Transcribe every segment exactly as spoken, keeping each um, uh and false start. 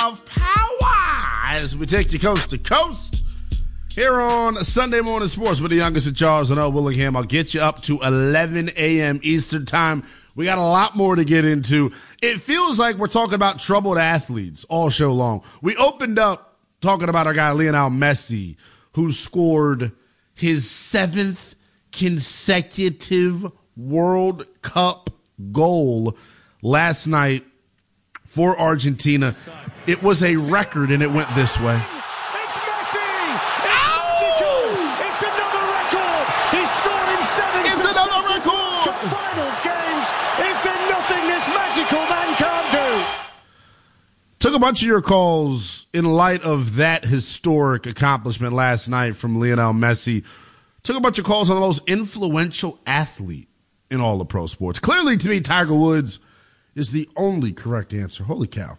of power as we take you coast to coast here on Sunday Morning Sports with the youngest of Charles and O. Willingham. I'll get you up to eleven a.m. Eastern time. We got a lot more to get into. It feels like we're talking about troubled athletes all show long. We opened up talking about our guy Lionel Messi, who scored his seventh consecutive World Cup goal last night for Argentina. It was a record, and it went this way. It's Messi! It's magical! It's another record! He's scored in seven It's another record! Finals games. Is there nothing this magical man can't do? Took a bunch of your calls in light of that historic accomplishment last night from Lionel Messi. Took a bunch of calls on the most influential athlete in all of pro sports. Clearly, to me, Tiger Woods is the only correct answer. Holy cow.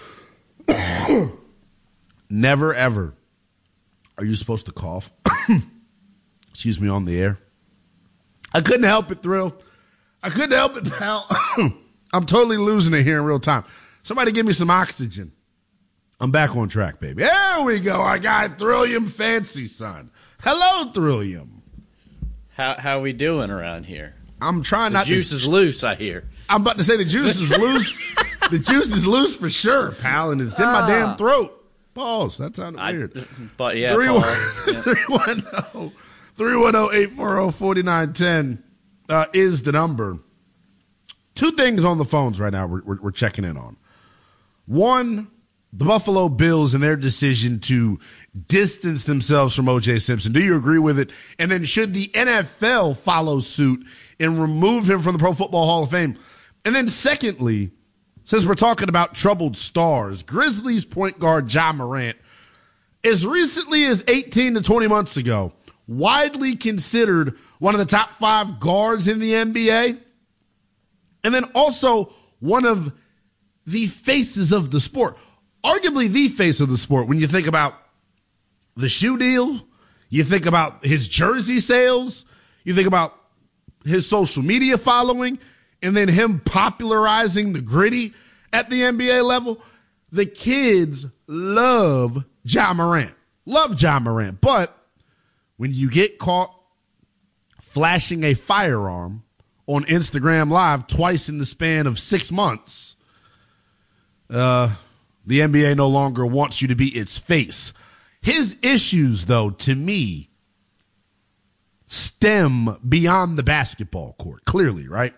Never, ever are you supposed to cough. Excuse me, on the air. I couldn't help it, Thrill. I couldn't help it, pal. I'm totally losing it here in real time. Somebody give me some oxygen. I'm back on track, baby. There we go. I got Thrillium Fancy, son. Hello, Thrillium. How how we doing around here? I'm trying the not to... juice is loose, I hear. I'm about to say the juice is loose. The juice is loose for sure, pal, and it's in my damn throat. Pause. That sounded I, weird. But yeah, three one pause. zero, eight four zero, four nine one zero uh, is the number. Two things on the phones right now we're, we're, we're checking in on. One, the Buffalo Bills and their decision to distance themselves from O J Simpson. Do you agree with it? And then should the N F L follow suit and remove him from the Pro Football Hall of Fame? And then secondly, since we're talking about troubled stars, Grizzlies point guard Ja Morant, as recently as eighteen to twenty months ago, widely considered one of the top five guards in the N B A, and then also one of the faces of the sport, arguably the face of the sport. When you think about the shoe deal, you think about his jersey sales, you think about his social media following, and then him popularizing the gritty at the N B A level. The kids love Ja Morant. Love Ja Morant. But when you get caught flashing a firearm on Instagram Live twice in the span of six months, uh, the N B A no longer wants you to be its face. His issues, though, to me, stem beyond the basketball court, clearly, right?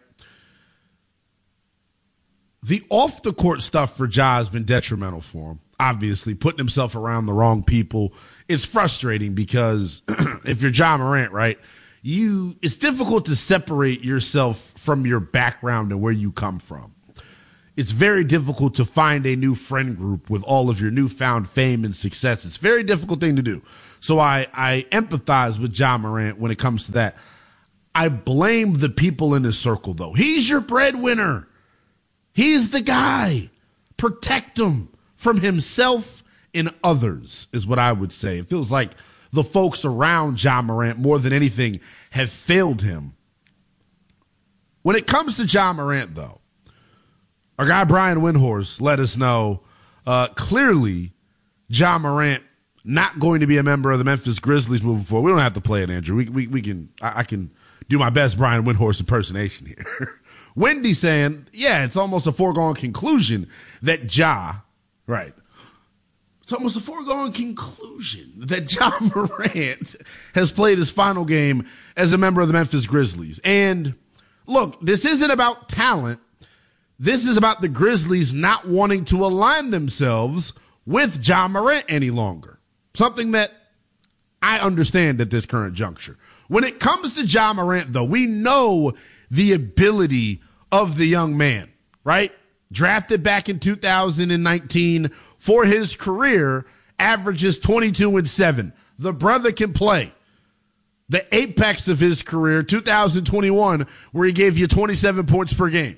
The off-the-court stuff for Ja has been detrimental for him, obviously, putting himself around the wrong people. It's frustrating because if you're Ja Morant, right, you it's difficult to separate yourself from your background and where you come from. It's very difficult to find a new friend group with all of your newfound fame and success. It's a very difficult thing to do. So I, I empathize with Ja Morant when it comes to that. I blame the people in his circle, though. He's your breadwinner. He's the guy. Protect him from himself and others is what I would say. It feels like the folks around Ja Morant, more than anything, have failed him. When it comes to Ja Morant, though, our guy Brian Windhorst let us know uh, clearly Ja Morant not going to be a member of the Memphis Grizzlies moving forward. We don't have to play it, Andrew. We we, we can I, I can do my best Brian Windhorst impersonation here. Wendy saying, yeah, it's almost a foregone conclusion that Ja, right, it's almost a foregone conclusion that Ja Morant has played his final game as a member of the Memphis Grizzlies. And look, this isn't about talent. This is about the Grizzlies not wanting to align themselves with Ja Morant any longer. Something that I understand at this current juncture. When it comes to Ja Morant, though, we know the ability of the young man, right? Drafted back in two thousand nineteen for his career, averages twenty-two and seven. The brother can play. The apex of his career, two thousand twenty-one, where he gave you twenty-seven points per game.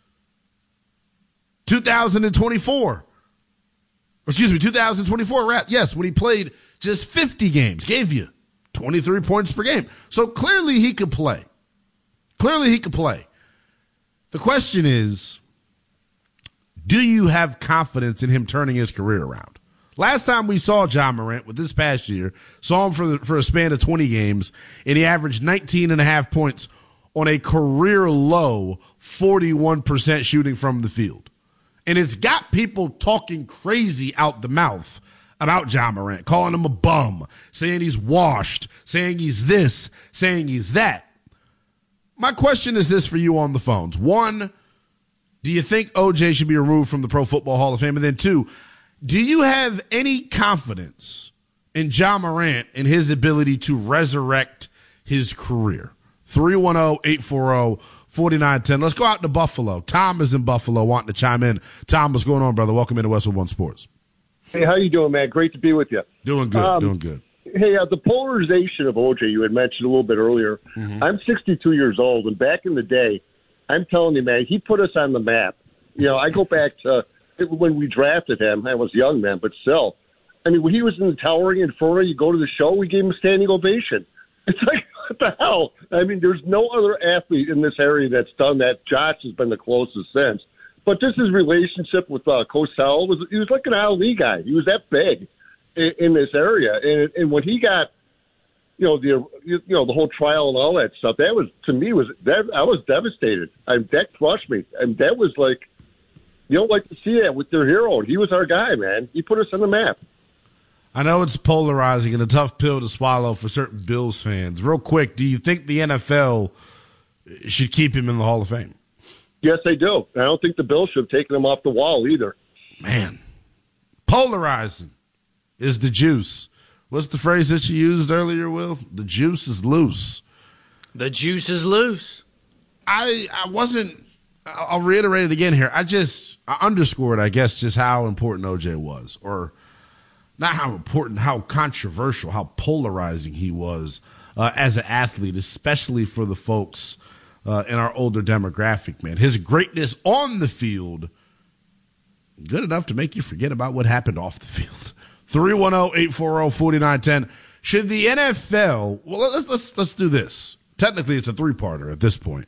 two thousand twenty-four, excuse me, two thousand twenty-four, yes, when he played just fifty games, gave you twenty-three points per game. So clearly he could play. Clearly he could play. The question is, do you have confidence in him turning his career around? Last time we saw Ja Morant with this past year, saw him for the, for a span of twenty games, and he averaged nineteen and a half points on a career low forty-one percent shooting from the field. And it's got people talking crazy out the mouth about Ja Morant, calling him a bum, saying he's washed, saying he's this, saying he's that. My question is this for you on the phones. One, do you think O J should be removed from the Pro Football Hall of Fame? And then two, do you have any confidence in Ja Morant and his ability to resurrect his career? three one zero, eight four zero, four nine one zero. Let's go out to Buffalo. Tom is in Buffalo wanting to chime in. Tom, what's going on, brother? Welcome into Westwood One Sports. Hey, how you doing, man? Great to be with you. Doing good, um, doing good. Hey, uh, the polarization of O J you had mentioned a little bit earlier. Mm-hmm. I'm sixty-two years old, and back in the day, I'm telling you, man, he put us on the map. You know, I go back to when we drafted him. I was young then, but still. I mean, when he was in the Towering Inferno, you go to the show, we gave him a standing ovation. It's like, what the hell? I mean, there's no other athlete in this area that's done that. Josh has been the closest since. But just his relationship with uh, Cosell, was he was like an Ali guy. He was that big in, in this area. And, and when he got, you know, the you know the whole trial and all that stuff, that was, to me, was that I was devastated. I, that crushed me. And that was like, you don't like to see that with their hero. He was our guy, man. He put us on the map. I know it's polarizing and a tough pill to swallow for certain Bills fans. Real quick, do you think the N F L should keep him in the Hall of Fame? Yes, they do. I don't think the Bills should have taken him off the wall either. Man, polarizing is the juice. What's the phrase that you used earlier, Will? The juice is loose. The juice is loose. I I wasn't, I'll reiterate it again here. I just, I underscored, I guess, just how important O J was, or not how important, how controversial, how polarizing he was uh, as an athlete, especially for the folks uh, in our older demographic, man. His greatness on the field, good enough to make you forget about what happened off the field. three one zero, eight four zero, four nine one zero. Should the N F L, well, let's, let's, let's do this. Technically, it's a three-parter at this point.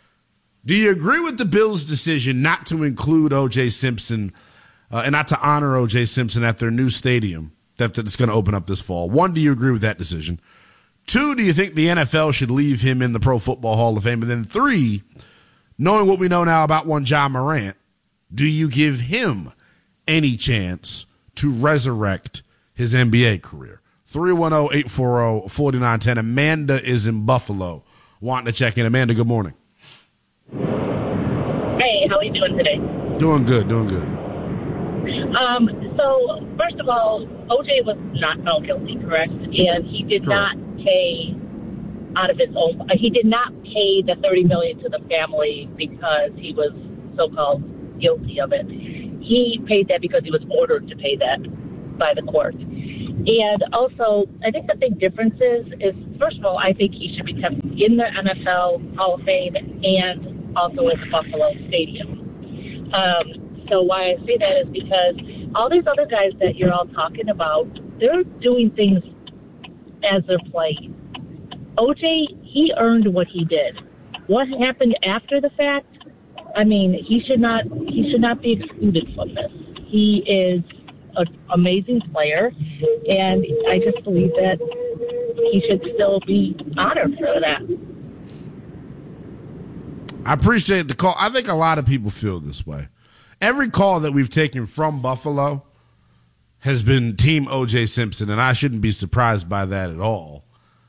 Do you agree with the Bills' decision not to include O J Simpson Uh, and not to honor O J Simpson at their new stadium that, that's going to open up this fall? One, do you agree with that decision? Two, do you think the N F L should leave him in the Pro Football Hall of Fame? And then three, knowing what we know now about one Ja Morant, do you give him any chance to resurrect his N B A career? three one zero, eight four zero, four nine one zero. Amanda is in Buffalo wanting to check in. Amanda, good morning. Hey, how are you doing today? Doing good, doing good. Um, so, first of all, O J was not found guilty, correct? And he did Correct. not pay out of his own, uh, he did not pay the thirty million dollars to the family because he was so-called guilty of it. He paid that because he was ordered to pay that by the court. And also, I think the big difference is, is, first of all, I think he should be kept in the N F L Hall of Fame and also in the Buffalo Stadium. Um, So why I say that is because all these other guys that you're all talking about, they're doing things as they're playing. O J, he earned what he did. What happened after the fact? I mean, he should not he should not be excluded from this. He is an amazing player, and I just believe that he should still be honored for that. I appreciate the call. I think a lot of people feel this way. Every call that we've taken from Buffalo has been Team O J Simpson, and I shouldn't be surprised by that at all.